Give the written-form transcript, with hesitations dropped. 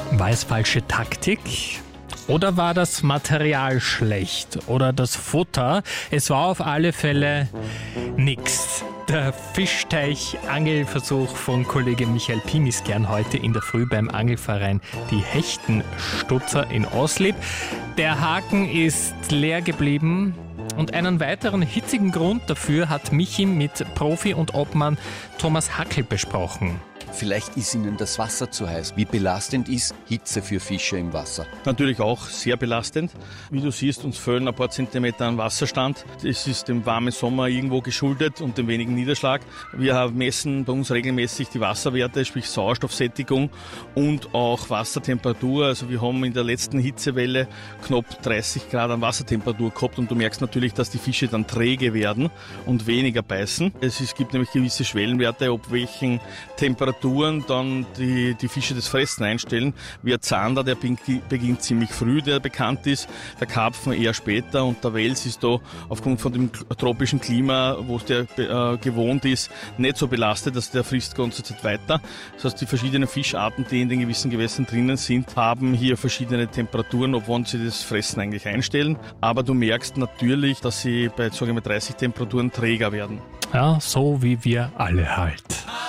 War es falsche Taktik? Oder war das Material schlecht? Oder das Futter? Es war auf alle Fälle nix. Der Fischteich-Angelversuch von Kollege Michael Pimiskern heute in der Früh beim Angelverein Die Hechtenstutzer in Oslieb. Der Haken ist leer geblieben. Und einen weiteren hitzigen Grund dafür hat Michi mit Profi und Obmann Thomas Hackel besprochen. Vielleicht ist Ihnen das Wasser zu heiß. Wie belastend ist Hitze für Fische im Wasser? Natürlich auch sehr belastend. Wie du siehst, uns fehlen ein paar Zentimeter an Wasserstand. Es ist dem warmen Sommer irgendwo geschuldet und dem wenigen Niederschlag. Wir messen bei uns regelmäßig die Wasserwerte, sprich Sauerstoffsättigung und auch Wassertemperatur. Also wir haben in der letzten Hitzewelle knapp 30 Grad an Wassertemperatur gehabt und du merkst natürlich, dass die Fische dann träge werden und weniger beißen. Es gibt nämlich gewisse Schwellenwerte, ab welchen Temperaturen dann die Fische das Fressen einstellen. Wie ein Zander, der beginnt ziemlich früh, der bekannt ist, der Karpfen eher später und der Wels ist da aufgrund von dem tropischen Klima, wo der gewohnt ist, nicht so belastet, dass der frisst die ganze Zeit weiter. Das heißt, die verschiedenen Fischarten, die in den gewissen Gewässern drinnen sind, haben hier verschiedene Temperaturen, obwohl sie das Fressen eigentlich einstellen. Aber du merkst natürlich, dass sie bei 30 Temperaturen träger werden. Ja, so wie wir alle halt.